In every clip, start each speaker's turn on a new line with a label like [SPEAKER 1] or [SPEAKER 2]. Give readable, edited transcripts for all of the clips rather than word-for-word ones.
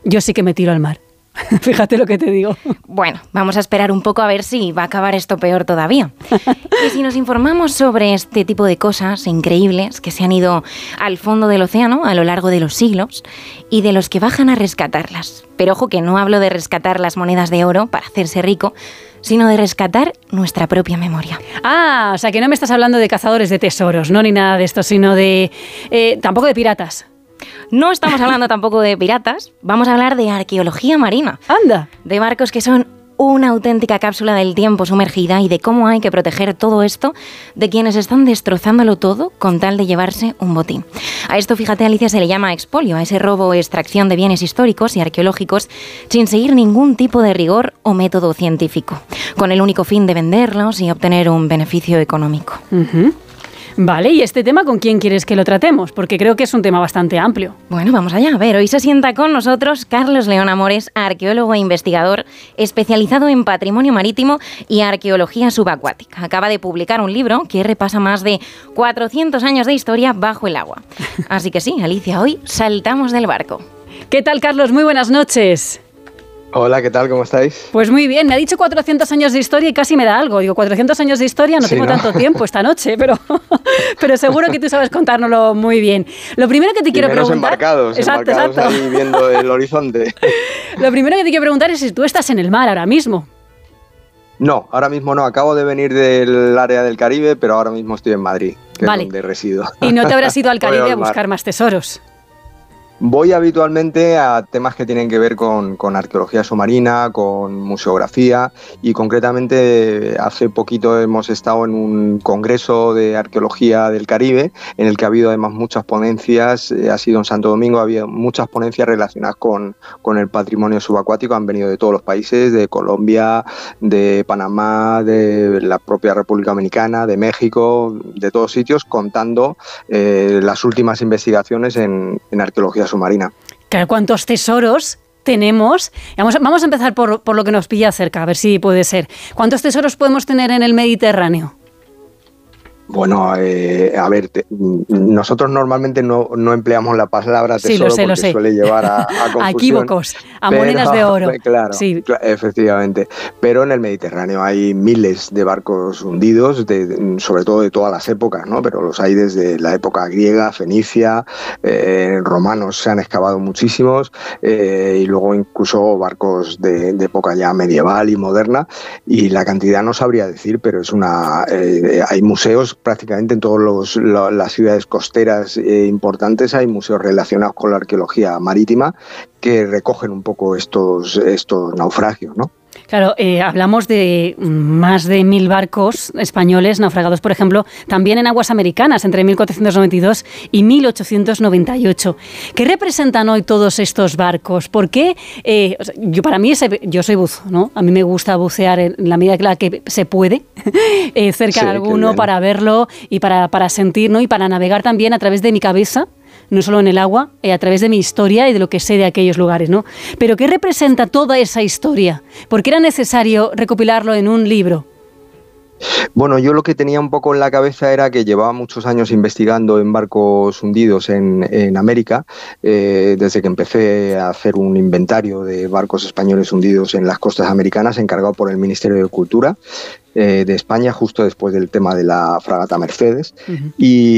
[SPEAKER 1] yo sí que me tiro al mar. Fíjate lo que te digo.
[SPEAKER 2] Bueno, vamos a esperar un poco a ver si va a acabar esto peor todavía. Y si nos informamos sobre este tipo de cosas increíbles que se han ido al fondo del océano a lo largo de los siglos y de los que bajan a rescatarlas. Pero ojo que no hablo de rescatar las monedas de oro para hacerse rico, sino de rescatar nuestra propia memoria.
[SPEAKER 1] Ah, o sea que no me estás hablando de cazadores de tesoros, no, ni nada de esto, sino de... tampoco de piratas.
[SPEAKER 2] No estamos hablando tampoco de piratas, vamos a hablar de arqueología marina.
[SPEAKER 1] ¡Anda!
[SPEAKER 2] De barcos que son una auténtica cápsula del tiempo sumergida y de cómo hay que proteger todo esto de quienes están destrozándolo todo con tal de llevarse un botín. A esto, fíjate, Alicia, se le llama expolio, a ese robo o extracción de bienes históricos y arqueológicos sin seguir ningún tipo de rigor o método científico, con el único fin de venderlos y obtener un beneficio económico.
[SPEAKER 1] Uh-huh. Vale, ¿y este tema con quién quieres que lo tratemos? Porque creo que es un tema bastante amplio.
[SPEAKER 2] Bueno, vamos allá. A ver, hoy se sienta con nosotros Carlos León Amores, arqueólogo e investigador especializado en patrimonio marítimo y arqueología subacuática. Acaba de publicar un libro que repasa más de 400 años de historia bajo el agua. Así que sí, Alicia, hoy saltamos del barco.
[SPEAKER 1] ¿Qué tal, Carlos? Muy buenas noches.
[SPEAKER 3] Hola, ¿qué tal? ¿Cómo estáis?
[SPEAKER 1] Pues muy bien, me ha dicho 400 años de historia y casi me da algo. Digo, 400 años de historia, no tengo tanto tiempo esta noche, pero seguro que tú sabes contárnoslo muy bien. Lo primero que te quiero preguntar...
[SPEAKER 3] embarcados ahí viendo el horizonte.
[SPEAKER 1] Lo primero que te quiero preguntar es si tú estás en el mar ahora mismo.
[SPEAKER 3] No, ahora mismo no. Acabo de venir del área del Caribe, pero ahora mismo estoy en Madrid, que es donde resido.
[SPEAKER 1] ¿Y no te habrás ido al Caribe a buscar más tesoros?
[SPEAKER 3] Voy habitualmente a temas que tienen que ver con arqueología submarina, con museografía y concretamente hace poquito hemos estado en un congreso de arqueología del Caribe en el que ha habido además muchas ponencias, ha sido en Santo Domingo, ha habido muchas ponencias relacionadas con el patrimonio subacuático, han venido de todos los países, de Colombia, de Panamá, de la propia República Dominicana, de México, de todos sitios contando las últimas investigaciones en arqueología submarina.
[SPEAKER 1] Claro, ¿cuántos tesoros tenemos? Vamos a empezar por lo que nos pilla cerca, a ver si puede ser. ¿Cuántos tesoros podemos tener en el Mediterráneo?
[SPEAKER 3] Bueno, a ver, nosotros normalmente no empleamos la palabra tesoro porque suele llevar a confusión.
[SPEAKER 1] A equívocos, a monedas de oro.
[SPEAKER 3] Claro, sí. Efectivamente. Pero en el Mediterráneo hay miles de barcos hundidos, sobre todo de todas las épocas, ¿no? Pero los hay desde la época griega, fenicia, romanos se han excavado muchísimos, y luego incluso barcos de época ya medieval y moderna, y la cantidad no sabría decir, pero es hay museos prácticamente en todas las ciudades costeras importantes, hay museos relacionados con la arqueología marítima que recogen un poco estos naufragios, ¿no?
[SPEAKER 1] Claro, hablamos de más de 1.000 barcos españoles naufragados, por ejemplo, también en aguas americanas entre 1492 y 1898. ¿Qué representan hoy todos estos barcos? ¿Por qué? Yo soy buzo, ¿no? A mí me gusta bucear en la medida que se puede, cerca de alguno para verlo y para sentir, ¿no? Y para navegar también a través de mi cabeza, no solo en el agua, a través de mi historia y de lo que sé de aquellos lugares, ¿no? Pero ¿qué representa toda esa historia? ¿Por qué era necesario recopilarlo en un libro?
[SPEAKER 3] Bueno, yo lo que tenía un poco en la cabeza era que llevaba muchos años investigando en barcos hundidos en América, desde que empecé a hacer un inventario de barcos españoles hundidos en las costas americanas, encargado por el Ministerio de Cultura de España, justo después del tema de la fragata Mercedes. Uh-huh.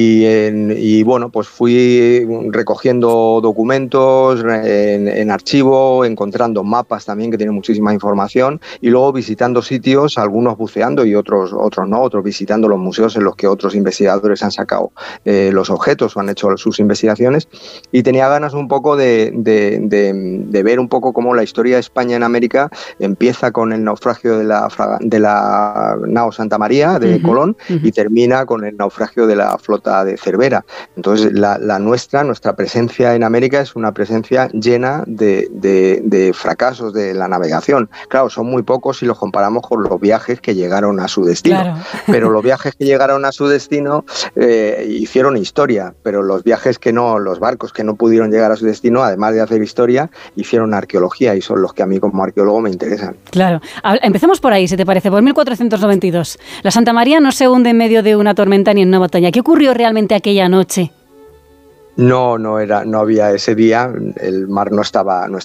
[SPEAKER 3] Y bueno, pues fui recogiendo documentos en archivo, encontrando mapas también que tienen muchísima información, y luego visitando sitios, algunos buceando y otros no, otros visitando los museos en los que otros investigadores han sacado los objetos o han hecho sus investigaciones, y tenía ganas un poco de ver un poco cómo la historia de España en América empieza con el naufragio de la nao Santa María de Colón, y termina con el naufragio de la flota de Cervera. Entonces nuestra presencia en América es una presencia llena de fracasos de la navegación. Claro, son muy pocos si los comparamos con los viajes que llegaron a su destino. Claro. Pero los viajes que llegaron a su destino hicieron historia, pero los barcos que no pudieron llegar a su destino, además de hacer historia, hicieron arqueología, y son los que a mí como arqueólogo me interesan.
[SPEAKER 1] Claro. Empecemos por ahí, si te parece, por 1492. La Santa María no se hunde en medio de una tormenta ni en una batalla. ¿Qué ocurrió realmente aquella noche?
[SPEAKER 3] No había ese día, el mar no estaba